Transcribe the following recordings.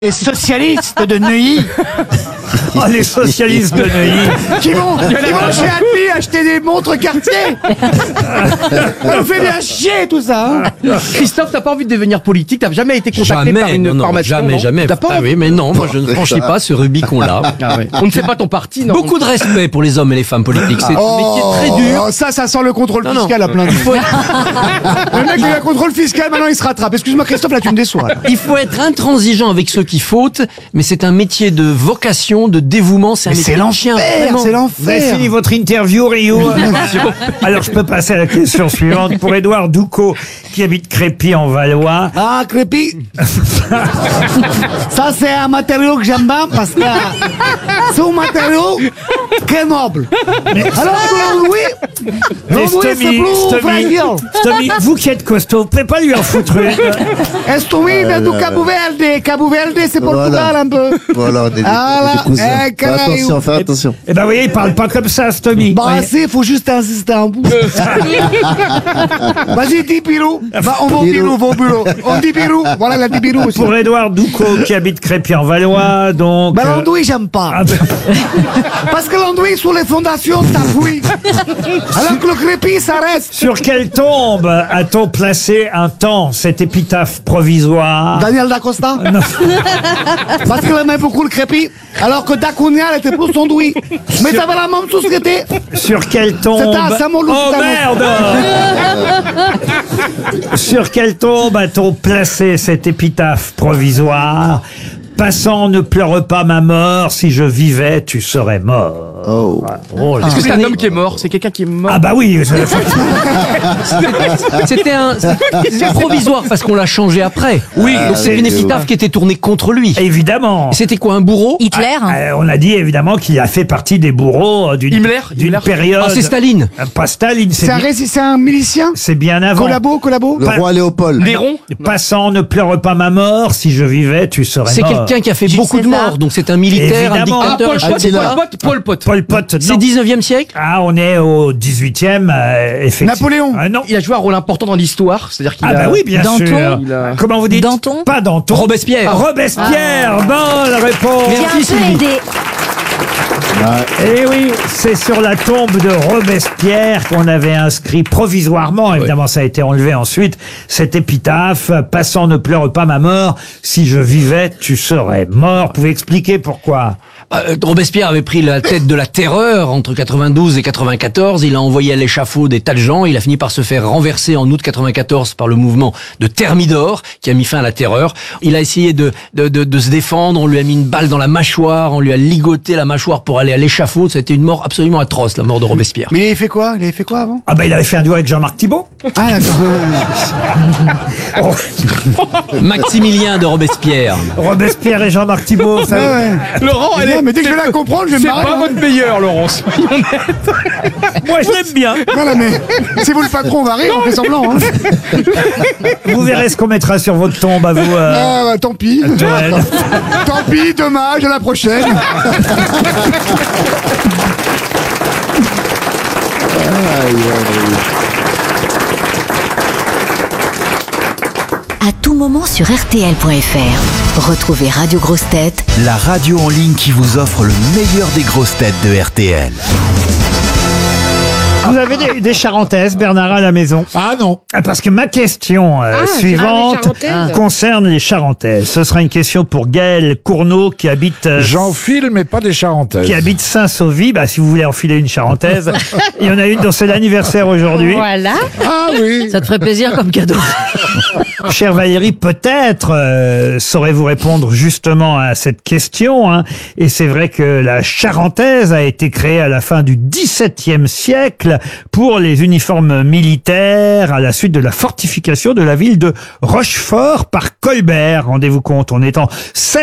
Les socialistes de Neuilly. Oh, les socialistes de Neuilly. Qui vont chez Alpi acheter des montres Cartier. Ça nous fait bien chier tout ça. Hein. Christophe, t'as pas envie de devenir politique? T'as jamais été contacté par une formation? Jamais. T'as pas Ah oui, mais non, moi je ne franchis pas ce Rubicon-là. Ah ouais. On ne fait pas ton parti, non? Beaucoup de respect pour les hommes et les femmes politiques. C'est un métier très dur. Ça sent le contrôle Non, fiscal non. à plein de Le mec, il a un contrôle fiscal, maintenant il se rattrape. Excuse-moi Christophe, là tu me déçois. Là. Il faut être intransigeant avec ceux qui fautent, mais c'est un métier de vocation, de dévouement. C'est un métier de chien. vraiment. C'est Vous avez l'enfer. fini votre interview, Rio. Alors, je peux passer à la question suivante. Pour Édouard Doucot, qui habite Crépy en Valois. Ah, crépi. Ça, c'est un matériau que j'aime bien parce que c'est un matériau très noble. Alors que l'Andouille, c'est plus fragile. Stomy, vous qui êtes costaud, vous pouvez pas lui en foutre une. Esto viene du Cabo Verde. Cabo Verde, c'est Portugal un peu. Voilà, des cousins. Fais attention, fais attention. Eh ben, vous voyez, il parle pas comme ça, Stomy. Bah, il faut juste insister un bout. Vas-y, dis Pirou. Bah, on va au Pirou, va au bureau. On dit Pirou. Voilà, il a dit Pirou aussi. Pour Édouard Doucot, qui habite Crépy en Valois, donc. Bah, l'andouille, j'aime pas. Ah, ben, Parce que l'andouille, sur les fondations, t'as fouillé. Alors que le crépi, ça reste. sur quelle tombe a-t-on placé un temps cette épitaphe provisoire? Daniel D'Acosta. Non. Parce qu'il aimait beaucoup le crépi. Alors que Dacunia, elle était plus andouille. Mais t'avais la même société. Sur quelle tombe? C'était à Saint-Malo, Oh Saint-Malo. merde! Sur quelle tombe a-t-on placé cette épitaphe provisoire? Passant, ne pleure pas ma mort, si je vivais, tu serais mort. Oh. Est-ce que c'est un homme qui est mort? C'est quelqu'un qui est mort? Ah bah oui, C'est provisoire parce qu'on l'a changé après. oui, Donc c'est une épitaphe qui était tournée contre lui. évidemment. C'était quoi, un bourreau? Hitler. On a dit évidemment qu'il a fait partie des bourreaux d'une Himmler période. Ah, c'est Staline. Pas Staline, C'est un milicien. c'est bien avant. Collabo. Le roi Léopold. Néron? Passant, ne pleure pas ma mort, si je vivais, tu serais C'est mort. quelqu'un qui a fait Jules beaucoup de César. morts. Donc c'est un militaire, Évidemment. un dictateur, un chef d'État. Pol Pot. Pol Pot, C'est non. 19e siècle? Ah, on est au 18e, effectivement. Napoléon. Ah, non. Il a joué un rôle important dans l'histoire, c'est-à-dire qu'il Ah a... bah oui, bien Danton. sûr. Il a- Comment vous dites? Danton. Pas Danton. Robespierre. Robespierre, bonne réponse. J'ai un peu Sylvie. aidé. Eh oui, c'est sur la tombe de Robespierre qu'on avait inscrit provisoirement, évidemment ça a été enlevé ensuite, cette épitaphe, passant ne pleure pas ma mort, si je vivais tu serais mort. Vous pouvez expliquer pourquoi? Robespierre avait pris la tête de la terreur entre 92 et 94. Il a envoyé à l'échafaud des tas de gens. Il a fini par se faire renverser en août 94 par le mouvement de Thermidor, qui a mis fin à la terreur. Il a essayé de se défendre. On lui a mis une balle dans la mâchoire. On lui a ligoté la mâchoire pour aller à l'échafaud. C'était une mort absolument atroce, la mort de Robespierre. Mais il avait fait quoi avant? Ah bah il avait fait un duo avec Jean-Marc Thibault. Ah, d'accord. Maximilien de Robespierre. Robespierre et Jean-Marc Thibault, ça... Ouais. Laurent, elle est... Mais dès que je vais la comprendre, je vais me C'est marrer. pas votre meilleur, Laurent, soyons honnêtes. Moi je l'aime bien. Voilà, mais si vous le patron, on va rire, on fait semblant. Hein. Vous verrez ce qu'on mettra sur votre tombe à vous. Ah, bah, tant pis. Joël. Tant pis, dommage, à la prochaine. À tout moment sur RTL.fr. Retrouvez Radio Grosses Têtes La radio en ligne qui vous offre le meilleur des grosses têtes de RTL. Vous avez des charentaises, Bernard, à la maison? Ah non. Parce que ma question suivante concerne les charentaises. Ce sera une question pour Gaël Cournot qui habite J'enfile, mais pas des charentaises. qui habite Saint-Sauvy. Bah, si vous voulez enfiler une charentaise, il y en a une dont c'est l'anniversaire aujourd'hui. Voilà. Ah oui. Ça te ferait plaisir comme cadeau. Chère Valérie, peut-être saurez-vous répondre justement à cette question. Hein. Et c'est vrai que la charentaise a été créée à la fin du XVIIe siècle pour les uniformes militaires à la suite de la fortification de la ville de Rochefort par Colbert. Rendez-vous compte, on est en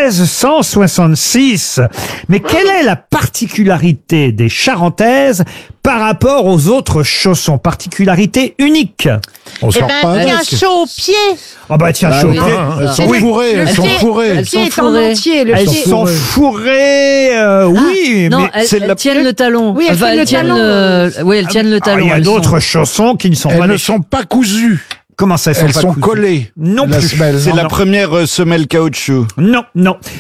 1666. Mais quelle est la particularité des charentaises par rapport aux autres chaussons? Particularité unique. On sort pas avec. chaud au pied. Ah bah tiens, chaud. Elles sont fourrées, elles sont fourrées. Le pied est en entier. Le Elles pied. sont fourrées, oui, Non, mais elles tiennent le talon. Oui, elles Enfin, tiennent le talon. oui, elles tiennent le talon. il y a elles d'autres chaussons qui ne sont Elles pas ne des... sont pas cousues. Comment ça, elles Elles pas sont cousues? collées. Non La plus. semelle. C'est Non, la non. première semelle caoutchouc. Non, non.